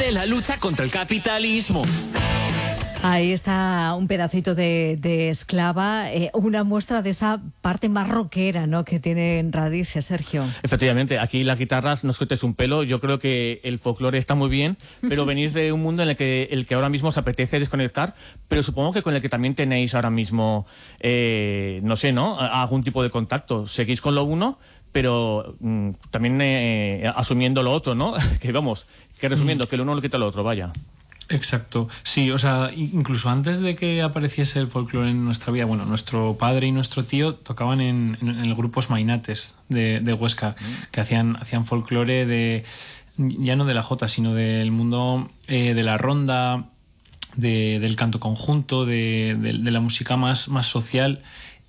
de la lucha contra el capitalismo. Ahí está un pedacito de Esclava, una muestra de esa parte más rockera, ¿no?, que tienen raíces, Sergio. Efectivamente, aquí las guitarras no os cortéis un pelo. Yo creo que el folclore está muy bien, pero venís de un mundo en el que ahora mismo os apetece desconectar, pero supongo que con el que también tenéis ahora mismo, no sé, ¿no?, algún tipo de contacto. Seguís con lo uno, pero también asumiendo lo otro, ¿no? Que vamos, que resumiendo, que el uno lo quita lo otro, vaya. Exacto, sí, o sea, incluso antes de que apareciese el folclore en nuestra vida, bueno, nuestro padre y nuestro tío tocaban en el grupo Mainates de Huesca, que hacían folclore ya no de la jota, sino del mundo de la ronda, del canto conjunto, de la música más social.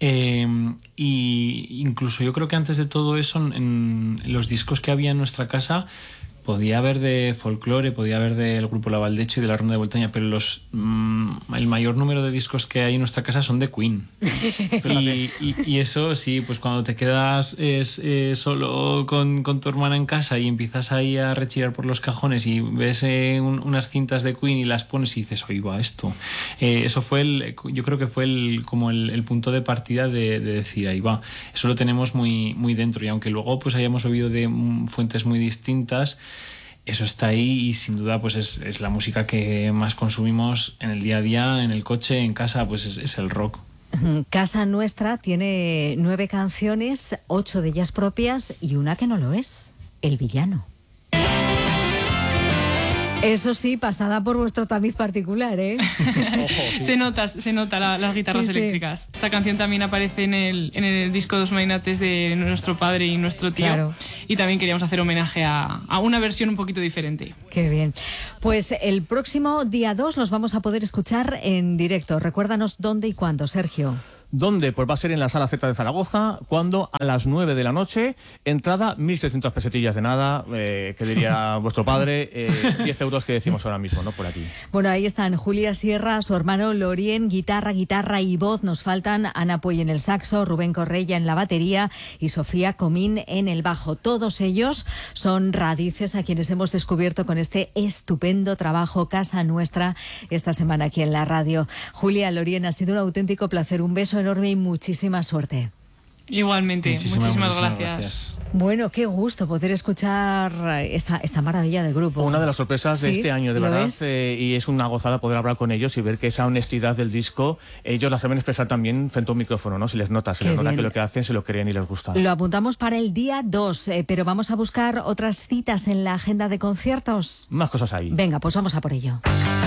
Y incluso yo creo que antes de todo eso, en los discos que había en nuestra casa, podía haber de folclore, podía haber del grupo La Valdecho y de la Ronda de Voltaña, pero el mayor número de discos que hay en nuestra casa son de Queen. y eso sí, pues cuando te quedas solo con tu hermana en casa y empiezas ahí a rechirar por los cajones y ves unas cintas de Queen y las pones y dices, oye, va, esto. Eso fue yo creo que fue el punto de partida de decir, ahí va. Eso lo tenemos muy, muy dentro, y aunque luego pues hayamos oído de fuentes muy distintas, eso está ahí, y sin duda pues es la música que más consumimos en el día a día, en el coche, en casa, pues es el rock. Casa Nuestra tiene 9 canciones, 8 de ellas propias y una que no lo es, El Villano. Eso sí, pasada por vuestro tamiz particular, ¿eh? Se nota las guitarras eléctricas. Esta canción también aparece en el disco Dos Mainates de nuestro padre y nuestro tío. Claro. Y también queríamos hacer homenaje a una versión un poquito diferente. Qué bien. Pues el próximo día 2 los vamos a poder escuchar en directo. Recuérdanos dónde y cuándo, Sergio. ¿Dónde? Pues va a ser en la Sala Z de Zaragoza, cuando a las 9 de la noche, entrada 1.600 pesetillas de nada, que diría vuestro padre, 10 euros que decimos ahora mismo, ¿no?, por aquí. Bueno, ahí están Julia Sierra, su hermano Lorien, guitarra y voz. Nos faltan Ana Puey en el saxo, Rubén Correia en la batería y Sofía Comín en el bajo. Todos ellos son raíces a quienes hemos descubierto con este estupendo trabajo Casa Nuestra esta semana aquí en la radio. Julia, Lorien, ha sido un auténtico placer. Un beso enorme y muchísima suerte. Igualmente, muchísimas gracias. Bueno, qué gusto poder escuchar esta maravilla de grupo. Una de las sorpresas de este año, de verdad, y es una gozada poder hablar con ellos y ver que esa honestidad del disco, ellos la saben expresar también frente a un micrófono, ¿no? Se les nota que lo que hacen se lo creen y les gusta. Lo apuntamos para el día 2, pero vamos a buscar otras citas en la agenda de conciertos. Más cosas ahí. Venga, pues vamos a por ello.